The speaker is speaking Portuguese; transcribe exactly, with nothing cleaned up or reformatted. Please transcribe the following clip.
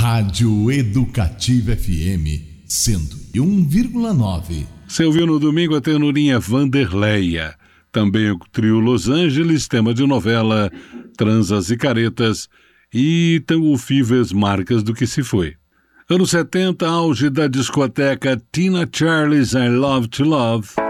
Rádio Educativa F M cento e um vírgula nove. Você ouviu no domingo a ternurinha Vanderleia. Também o trio Los Angeles, tema de novela Transas e Caretas, e o Fivers, Marcas do que se foi. Anos setenta, auge da discoteca Tina Charles, I Love to Love.